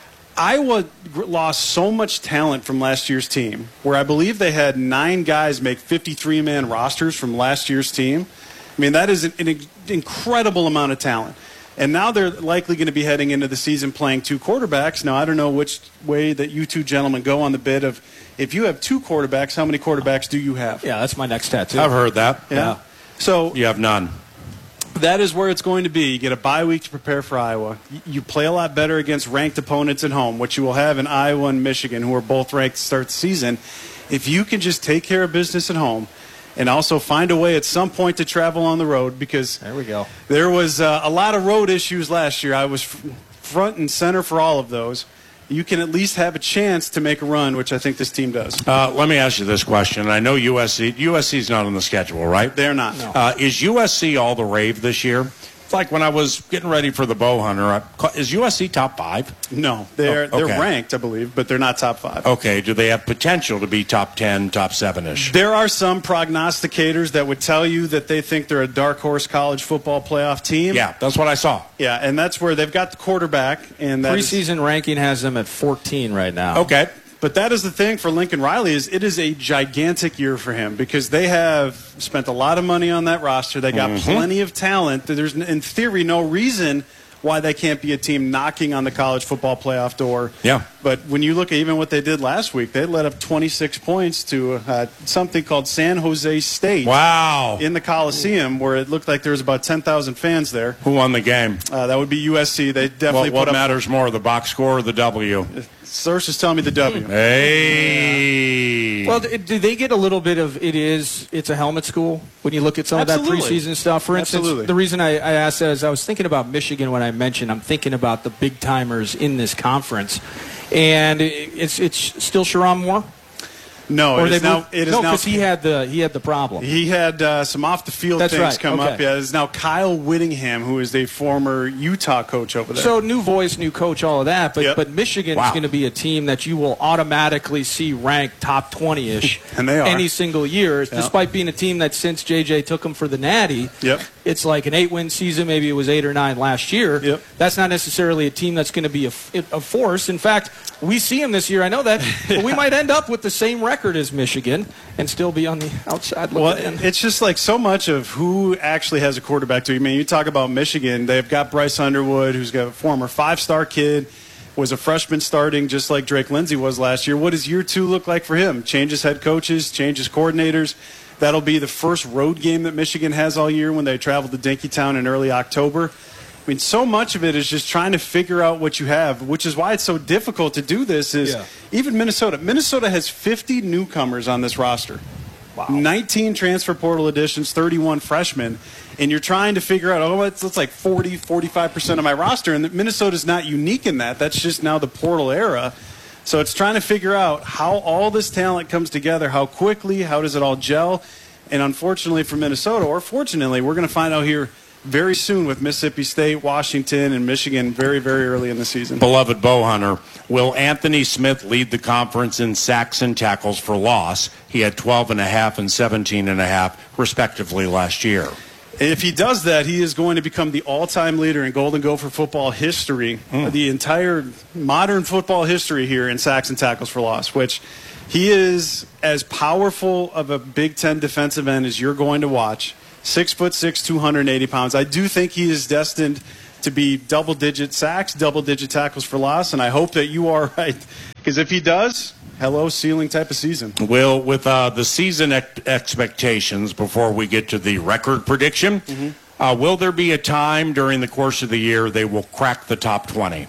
Iowa lost so much talent from last year's team, where I believe they had nine guys make fifty-three man rosters from last year's team. I mean, that is an, an incredible amount of talent. And now they're likely going to be heading into the season playing two quarterbacks. Now, I don't know which way that you two gentlemen go on the bid of, if you have two quarterbacks, how many quarterbacks do you have? Yeah, that's my next tattoo. I've heard that. Yeah. Yeah. So You have none. that is where it's going to be. You get a bye week to prepare for Iowa. Y- You play a lot better against ranked opponents at home, which you will have in Iowa and Michigan, who are both ranked to start the season. If you can just take care of business at home and also find a way at some point to travel on the road, because There we go. there was uh, a lot of road issues last year. I was f- front and center for all of those. You can at least have a chance to make a run, which I think this team does. Uh, let me ask you this question. I know U S C. U S C's not on the schedule, right? They're not. Uh, is U S C all the rave this year? It's like when I was getting ready for the bow hunter. I, is U S C top five? No, they're Oh, okay. they're ranked, I believe, but they're not top five. Okay. Do they have potential to be top ten, top seven ish? There are some prognosticators that would tell you that they think they're a dark horse college football playoff team. Yeah, that's what I saw. Yeah, and that's where they've got the quarterback. And that is- Preseason ranking has them at fourteen right now. Okay. But that is the thing for Lincoln Riley, is it is a gigantic year for him because they have spent a lot of money on that roster. They got Mhm. plenty of talent. There's, in theory, no reason why they can't be a team knocking on the college football playoff door. Yeah. But when you look at even what they did last week, they led up twenty-six points to uh, something called San Jose State. Wow. In the Coliseum, where it looked like there was about ten thousand fans there. Who won the game? Uh, that would be U S C. They definitely What, what put up. matters more, the box score or the W? Sources tell me the W. Hey. Well, do do they get a little bit of it is it's a helmet school when you look at some Absolutely. of that preseason stuff? For instance, Absolutely. the reason I, I asked that is I was thinking about Michigan when I mentioned I'm thinking about the big timers in this conference, and it, it's it's still Sharon Moore. No, Or it they is now. moved- It is no, now. because he had the he had the problem. He had uh, some off the field That's things right, come up. okay. Yeah, it's now Kyle Whittingham, who is the former Utah coach over there. So new voice, new coach, all of that. But Yep. but Michigan is Wow. going to be a team that you will automatically see ranked top twenty-ish And they are. any single year, Yep. despite being a team that since J J took them for the Natty, Yep. it's like an eight-win season. Maybe it was eight or nine last year. Yep. That's not necessarily a team that's going to be a, a force. In fact, we see them this year. I know that, but we might end up with the same record as Michigan and still be on the outside looking Well, in. it's just like so much of who actually has a quarterback. To I mean, you talk about Michigan. They've got Bryce Underwood, who's got a former five-star kid. was a freshman starting just like Drake Lindsey was last year. What does year two look like for him? Changes head coaches, changes coordinators. That'll be the first road game that Michigan has all year when they travel to Dinkytown in early October. I mean, so much of it is just trying to figure out what you have, which is why it's so difficult to do this. Is Yeah. even Minnesota. Minnesota has fifty newcomers on this roster. Wow. nineteen transfer portal additions, thirty-one freshmen. And you're trying to figure out, oh, it's, that's like forty, forty-five percent of my roster. And Minnesota's not unique in that. That's just now the portal era. So it's trying to figure out how all this talent comes together, how quickly, how does it all gel. And unfortunately for Minnesota, or fortunately, we're going to find out here very soon with Mississippi State, Washington, and Michigan very, very early in the season. Beloved Bowhunter, will Anthony Smith lead the conference in sacks and tackles for loss? He had twelve and a half and seventeen and a half, respectively, last year. If he does that, he is going to become the all-time leader in Golden Gopher football history, Mm. the entire modern football history here in sacks and tackles for loss, which he is as powerful of a Big Ten defensive end as you're going to watch. Six foot six, two hundred eighty pounds. I do think he is destined to be double-digit sacks, double-digit tackles for loss, and I hope that you are right. Because if he does, hello, ceiling type of season. Will, with uh, the season ex- expectations, before we get to the record prediction, Mm-hmm. uh, will there be a time during the course of the year they will crack the top twenty?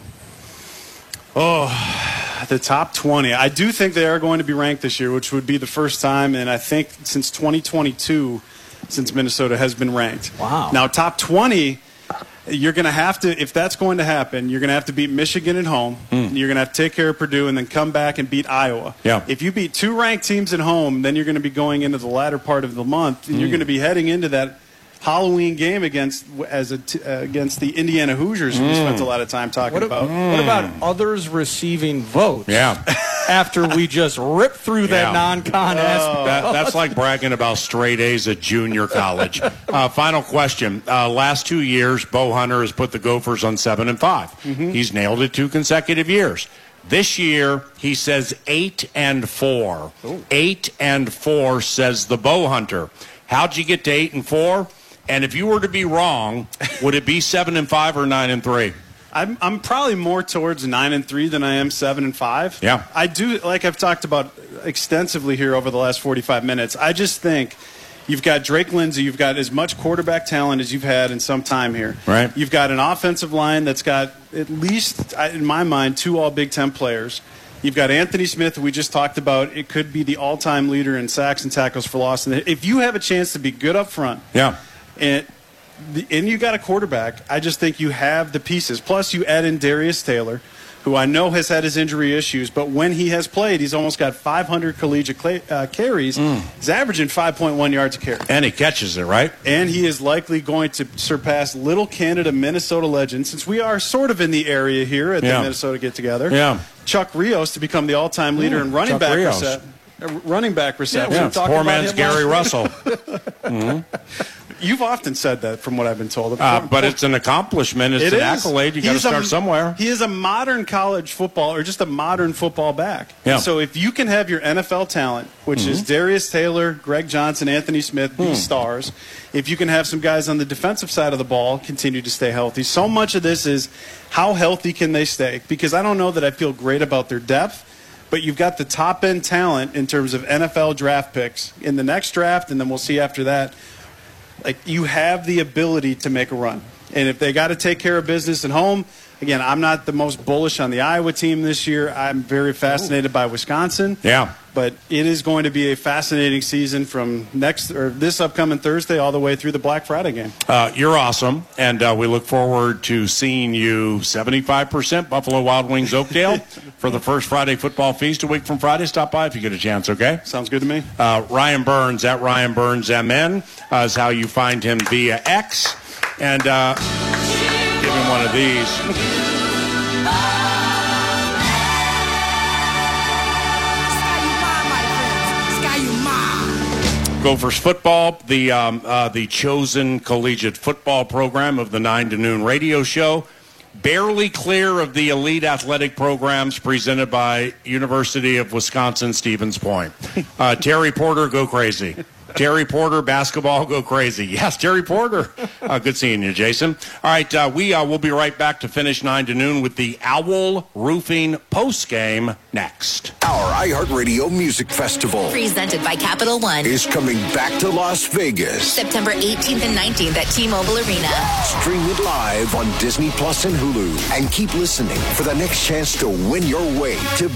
Oh, the top twenty. I do think they are going to be ranked this year, which would be the first time, and I think since twenty twenty-two, since Minnesota has been ranked. Wow. Now, top twenty, you're going to have to, if that's going to happen, you're going to have to beat Michigan at home. Mm. You're going to have to take care of Purdue and then come back and beat Iowa. Yeah. If you beat two ranked teams at home, then you're going to be going into the latter part of the month, and you're Mm. going to be heading into that Halloween game against as a t- uh, against the Indiana Hoosiers, who we Mm. spent a lot of time talking What, about. what about others receiving votes? Yeah. After we just ripped through that Yeah. non-con aspect. That, that's like bragging about straight A's at junior college. Uh, final question. Uh, last two years, Bo Hunter has put the Gophers on seven and five. Mhm. He's nailed it two consecutive years. This year, he says eight and four. Eight and four, says the Bo Hunter. How'd you get to eight and four? And if you were to be wrong, would it be seven and five or nine and three? I'm I'm probably more towards nine and three than I am seven and five. Yeah. I do, like I've talked about extensively here over the last forty-five minutes. I just think you've got Drake Lindsey, you've got as much quarterback talent as you've had in some time here. Right. You've got an offensive line that's got at least, in my mind, two All Big Ten players. You've got Anthony Smith, who we just talked about. It could be the all-time leader in sacks and tackles for loss. And if you have a chance to be good up front, Yeah. and the, and you got a quarterback, I just think you have the pieces. Plus, you add in Darius Taylor, who I know has had his injury issues, but when he has played, he's almost got five hundred collegiate cla- uh, carries. He's averaging five point one yards a carry. And he catches it, right? And he is likely going to surpass Little Canada, Minnesota legend, since we are sort of in the area here at Yeah. the Minnesota get-together. Yeah. Chuck Rios to become the all-time leader in running Chuck back Rios. recep- uh, running back reception. Yeah, Talking poor about man's him Gary last- Russell. Mhm. You've often said that, from what I've been told. Uh, but it's an accomplishment. It's It an is. accolade. You got to He's a- start somewhere. He is a modern college football, or just a modern football back. Yeah. So if you can have your N F L talent, which is Mhm. Darius Taylor, Greg Johnson, Anthony Smith, these Hmm. stars, if you can have some guys on the defensive side of the ball continue to stay healthy, so much of this is how healthy can they stay? Because I don't know that I feel great about their depth, but you've got the top-end talent in terms of N F L draft picks in the next draft, and then we'll see after that. Like, you have the ability to make a run. And if they got to take care of business at home, again, I'm not the most bullish on the Iowa team this year. I'm very fascinated by Wisconsin. Yeah. But it is going to be a fascinating season from next or this upcoming Thursday all the way through the Black Friday game. Uh, you're awesome, and uh, we look forward to seeing you seventy-five percent Buffalo Wild Wings Oakdale for the first Friday football feast a week from Friday. Stop by if you get a chance, okay? Sounds good to me. Uh, Ryan Burns, at Ryan Burns M N, uh, is how you find him via X. And uh, give him one of these. Gophers football, the um, uh, the chosen collegiate football program of the nine to noon radio show, barely clear of the elite athletic programs presented by University of Wisconsin Stevens Point. Uh, Terry Porter, go crazy. Terry Porter, basketball, go crazy. Yes, Terry Porter. Uh, good seeing you, Jason. All right, uh, we uh, will be right back to finish nine to noon with the Owl Roofing postgame next. Our iHeartRadio Music Festival, presented by Capital One, is coming back to Las Vegas. September eighteenth and nineteenth at T-Mobile Arena. Stream it live on Disney Plus and Hulu. And keep listening for the next chance to win your way to